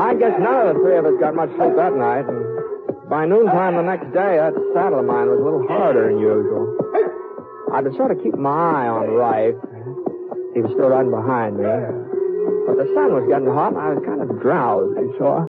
I guess none of the three of us got much sleep that night. And by noontime the next day, that saddle of mine was a little harder than usual. I'd been sort of keeping my eye on Rife. He was still riding behind me. But the sun was getting hot, and I was kind of drowsy, so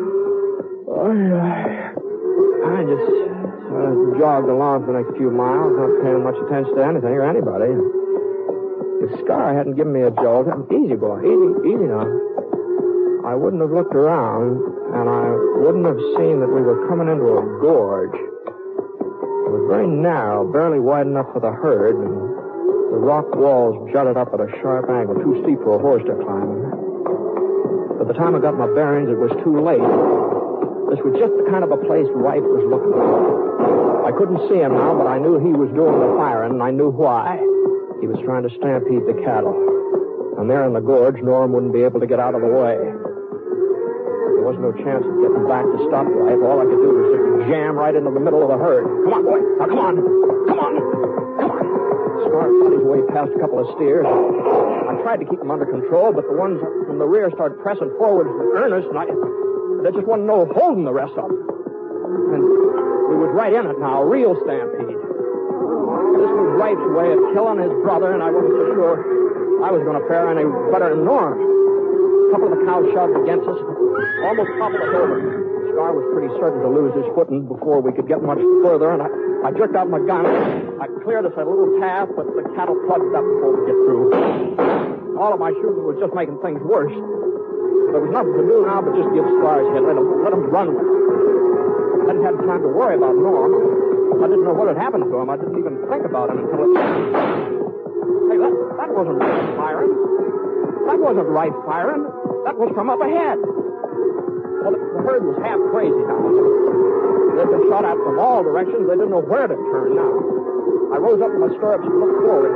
I just jogged along for the next few miles, not paying much attention to anything or anybody. If Scar hadn't given me a jolt, easy, boy, easy now, I wouldn't have looked around, and I wouldn't have seen that we were coming into a gorge. It was very narrow, barely wide enough for the herd, and the rock walls jutted up at a sharp angle, too steep for a horse to climb. By the time I got my bearings, it was too late. This was just the kind of a place Rife was looking for. I couldn't see him now, but I knew he was doing the firing, and I knew why. He was trying to stampede the cattle. And there in the gorge, Norm wouldn't be able to get out of the way. There was no chance of getting back to stop Rife. All I could do was just jam right into the middle of the herd. Come on, boy. Now, come on. Come on. Come on. Scar fought his way past a couple of steers. I tried to keep them under control, but the ones from the rear started pressing forward in earnest, and there just wasn't no holding the rest of them. And we was right in it now, a real stampede. This was Rife's way of killing his brother, and I wasn't so sure I was going to fare any better than Norm. A couple of the cows shoved against us, almost toppled us over. Scar was pretty certain to lose his footing before we could get much further, and I jerked out my gun. I cleared us a little path, but the cattle plugged up before we get through. All of my shooting was just making things worse. There was nothing to do now but just give Scar his head. Let him run with it. I hadn't had time to worry about Norm. I didn't know what had happened to him. I didn't even think about him until it... Hey, that wasn't Rife firing. That wasn't Rife firing. That was from up ahead. Well, the herd was half crazy now. They'd been shot at from all directions. They didn't know where to turn now. I rose up in my stirrups and looked forward.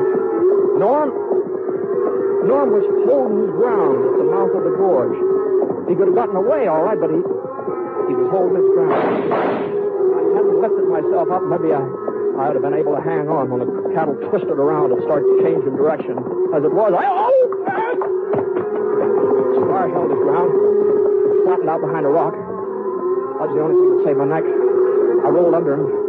Norm was holding his ground at the mouth of the gorge. He could have gotten away, all right, but he was holding his ground. I hadn't lifted myself up. Maybe I would have been able to hang on when the cattle twisted around and started changing direction. As it was, Scar held his ground, flattened out behind a rock. That was the only thing that saved my neck. I rolled under him.